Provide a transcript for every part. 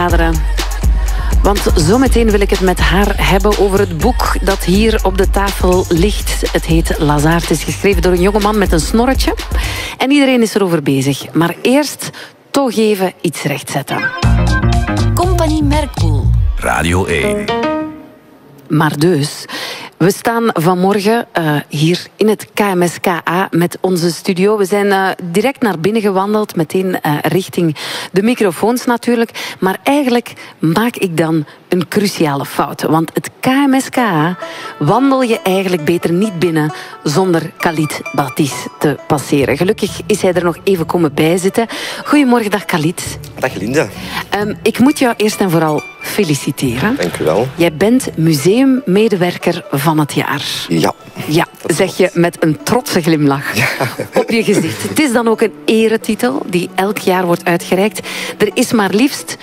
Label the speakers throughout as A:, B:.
A: bladeren. Want zometeen wil ik het met haar hebben over het boek dat hier op de tafel ligt. Het heet Lazare. Het is geschreven door een jongeman met een snorretje. En iedereen is erover bezig. Maar eerst toch even iets rechtzetten.
B: Compagnie Merkpoel.
C: Radio 1.
A: Maar dus, we staan vanmorgen hier in het KMSKA met onze studio. We zijn direct naar binnen gewandeld, meteen richting de microfoons natuurlijk. Maar eigenlijk maak ik dan een cruciale fout. Want het KMSKA wandel je eigenlijk beter niet binnen zonder Khalid Batiz te passeren. Gelukkig is hij er nog even komen bijzitten. Goedemorgen, dag Khalid.
D: Dag Linda.
A: Ik moet jou eerst en vooral feliciteren.
D: Dank u wel.
A: Jij bent museummedewerker van het jaar.
D: Ja.
A: Ja, zeg je met een trotse glimlach op je gezicht. Het is dan ook een eretitel die elk jaar wordt uitgereikt. Er is maar liefst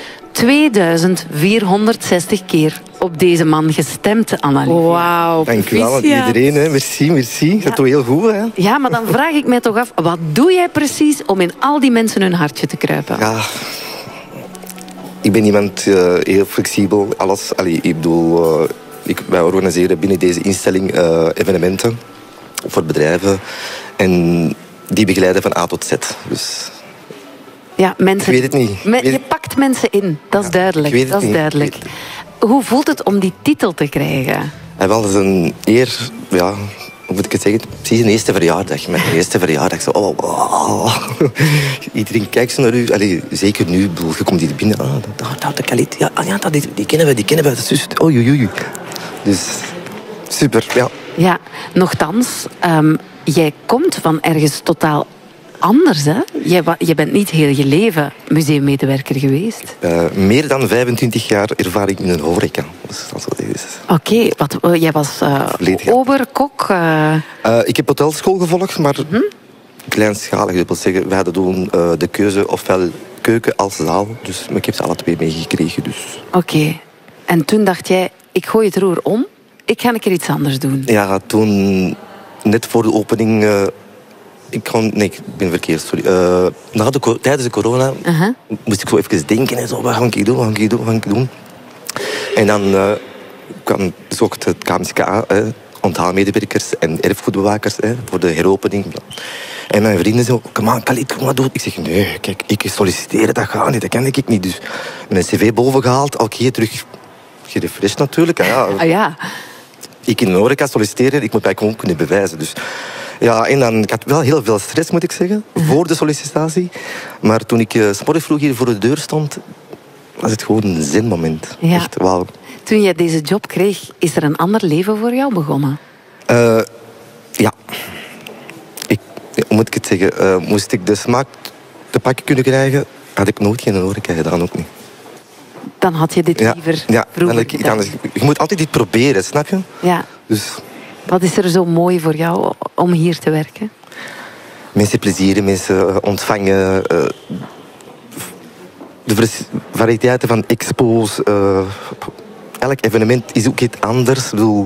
A: 2460 keer op deze man gestemd, Annalivia.
B: Wauw,
D: Dank u wel aan iedereen. Hè. Merci. Dat doe je heel goed. Hè.
A: Ja, maar dan vraag ik mij toch af, wat doe jij precies om in al die mensen hun hartje te kruipen?
D: Ja. Ik ben iemand heel flexibel. Alles. Allee, ik bedoel, wij organiseren binnen deze instelling evenementen voor bedrijven. En die begeleiden van A tot Z. Dus
A: Ja, mensen,
D: ik weet het niet.
A: Je pakt mensen in, dat is duidelijk.
D: ik weet het
A: dat is
D: niet.
A: duidelijk. Hoe voelt het om die titel te krijgen?
D: En wel, dat is een eer, ja, hoe moet ik het zeggen? Precies een eerste verjaardag. Mijn eerste verjaardag. Zo, oh. Iedereen kijkt zo naar u. Allee, zeker nu, bedoel, je komt hier binnen. Daar, de Khalid. Ja, die kennen we. Dat is juist. Oei. Dus, super, ja.
A: Ja, nochtans, jij komt van ergens totaal anders, hè? Je bent niet heel je leven museummedewerker geweest.
D: Meer dan 25 jaar ervaring in een horeca. Dus dat is.
A: Oké, jij was oberkok.
D: Ik heb hotelschool gevolgd, maar kleinschalig. Dat wil zeggen, wij hadden toen de keuze ofwel keuken als zaal. Dus, maar ik heb ze alle twee meegekregen. Dus.
A: Oké. En toen dacht jij, ik gooi het roer om. Ik ga een keer iets anders doen.
D: Ja, toen, net voor de opening... ik ben verkeerd, sorry. Tijdens de corona moest ik zo even denken. En zo, wat ga ik doen? En dan bezocht het KMSKA, onthaalmedewerkers en erfgoedbewakers voor de heropening. En mijn vrienden zo, kom aan, Khalid, kom maar doen. Ik zeg, nee, kijk, ik solliciteren, dat gaat niet, dat kan ik niet. Dus mijn cv boven gehaald, oké, terug gerefreshed natuurlijk.
A: Ja.
D: Ik in de horeca solliciteren, ik moet mij gewoon kunnen bewijzen. Dus ja, en dan, ik had wel heel veel stress, moet ik zeggen, voor de sollicitatie. Maar toen ik 's morgens vroeg hier voor de deur stond, was het gewoon een zinmoment.
A: Ja.
D: Echt, wauw.
A: Toen je deze job kreeg, is er een ander leven voor jou begonnen?
D: Ja. Hoe moet ik het zeggen? Moest ik de smaak te pakken kunnen krijgen, had ik nooit geen horeca gedaan, ook niet.
A: Dan had je dit liever vroeger gedaan.
D: Je moet altijd iets proberen, snap je?
A: Ja.
D: Dus,
A: wat is er zo mooi voor jou om hier te werken?
D: Mensen plezieren, mensen ontvangen. De variëteiten van expo's. Elk evenement is ook iets anders. Ik bedoel,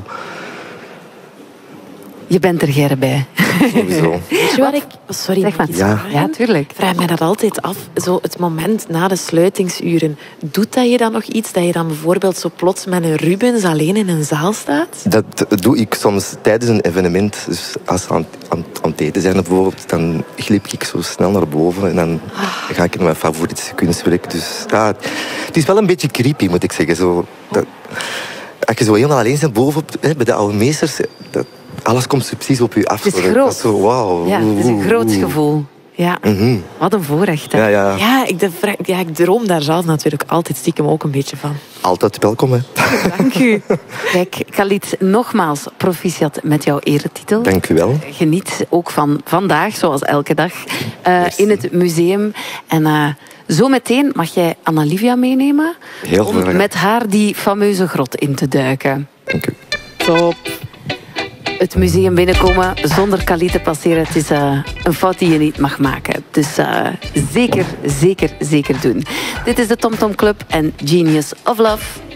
A: je bent er gerne bij.
D: sowieso.
B: Weet je wat ik... Sorry,
A: zeg maar. Ja, tuurlijk.
B: Ik vraag mij dat altijd af. Zo het moment na de sluitingsuren. Doet dat je dan nog iets? Dat je dan bijvoorbeeld zo plots met een Rubens alleen in een zaal staat?
D: Dat doe ik soms tijdens een evenement. Dus als ze aan het eten zijn bijvoorbeeld, dan glip ik zo snel naar boven. En dan ga ik naar mijn favoriete kunstwerk. Dus ja, het is wel een beetje creepy, moet ik zeggen. Zo, als je zo helemaal alleen bent boven bij de oude meesters... alles komt precies op je af.
A: Het is groot.
D: Dat is zo, wow.
A: Ja, het is een groot gevoel. Ja, wat een voorrecht. Hè?
D: Ja.
B: Ik droom daar zelf natuurlijk altijd stiekem ook een beetje van.
D: Altijd welkom, hè.
A: Dank u. Kijk, Khalid, nogmaals proficiat met jouw eretitel.
D: Dank u wel.
A: Geniet ook van vandaag, zoals elke dag, in het museum. En zometeen mag jij Annalivia meenemen om met haar die fameuze grot in te duiken.
D: Dank u.
A: Top. Het museum binnenkomen zonder Khalid te passeren, het is een fout die je niet mag maken. Dus zeker doen. Dit is de TomTom Club en Genius of Love.